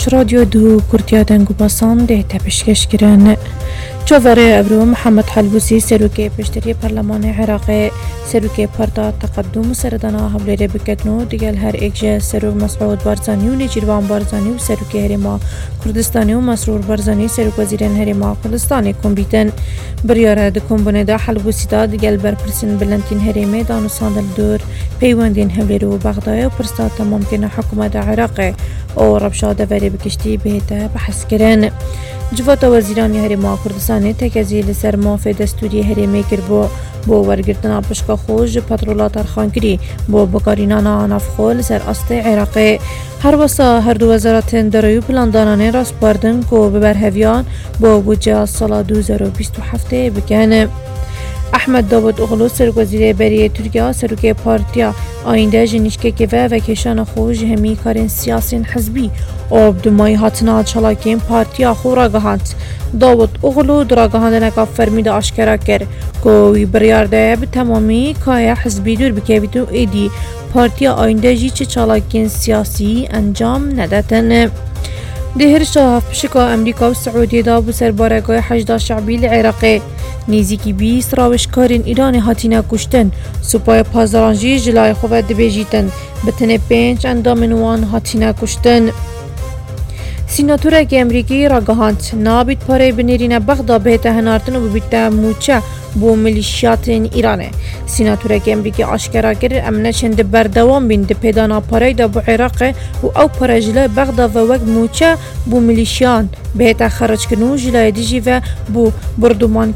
رادیو دو کردیا دنگو باسان ده تپشکش کرن. چواره ابرو محمد حلبوسی سروکی پشتری پارلمان عراق سروکی پارتا تقدم سردنا حوله بکتنو دیگل هر اکجه سرو مسعود بارزانی و نیجیروان بارزانی و سروکی هرما کردستانی و مسرور بارزانی سروک وزیران هرما کردستانی کن بیتن بریاره دکن بونه دا حلبوسی دا دیگل برپرسین بلنتین هرمه دانو ساندل دور پیوندین حوله رو بغدای و پرستات ممکنه حکومت عراق او ربشا دوری بکشتی بهتا بحث کرن. جوات وزیرانی هرما کردستانی تکزی لسر مافی دستوری هرمی کرد بو ورگرتنا پشکا خوش پترولات ارخان کری بو بکارینانا نفخو لسر است عراقی هر وسا هر دو وزارت دروی پلاندانانه راست باردن که ببرهویان بو بودجه سال 2027 بکنه. احمد داود اغلو سرک وزیر بریه ترکیه سرک پارتیا آینده جنیشکه که و کشان خوش همی کارن سیاسی حزبی او بدمای هاتنا چلاکین پارتیا خورا گهانت. داود اغلو دراگهاندن که فرمید آشکارا کرد که وی بریارده به تمامی که حزبی دور بکیبیتو ایدی پارتیا آینده جی چه چلاکین سیاسی انجام نداتن. دهر شاف بشکا امریکا و سعودی دا بو سربارگاه حشد شعبی العراقی نیزیکی 20 راوشکارین ایران هاتینا کشتن سپای پازارانجی جلای خواه دبیجیتن بتنه 5 اندامن وان هاتینا کشتن. سیناتورک امریکی را گهاند نابید پاره بنیرین بغدا بهت هنارتن و ببیت موچه بو ملیشیات ایرانه. سیناتورک امریکی آشکارا کرد امنه چند بردوام بین ده پیدانا پاره دا بو عراق و او پاره جلای بغدا و وگ موچه بو ملیشیان بهت خرج کنو جلای دیجی و بو بردومان